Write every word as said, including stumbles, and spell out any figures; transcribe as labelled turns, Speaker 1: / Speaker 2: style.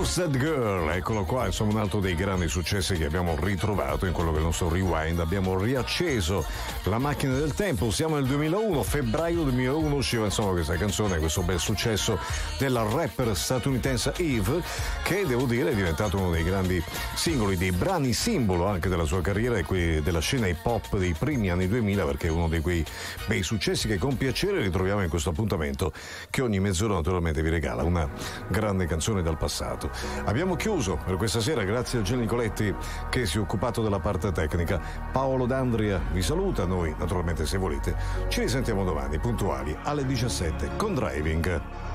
Speaker 1: Sad Girl, eccolo qua, insomma un altro dei grandi successi che abbiamo ritrovato in quello che è il nostro rewind. Abbiamo riacceso la macchina del tempo, siamo nel duemilauno, febbraio duemilauno usciva insomma questa canzone, questo bel successo della rapper statunitense Eve, che devo dire è diventato uno dei grandi singoli, dei brani simbolo anche della sua carriera e qui della scena hip hop dei primi anni duemila, perché è uno di quei bei successi che con piacere ritroviamo in questo appuntamento che ogni mezz'ora naturalmente vi regala una grande canzone dal passato. Abbiamo chiuso per questa sera, grazie a Gian Nicoletti che si è occupato della parte tecnica. Paolo D'Andria vi saluta, noi naturalmente se volete ci risentiamo domani puntuali alle diciassette con Driving.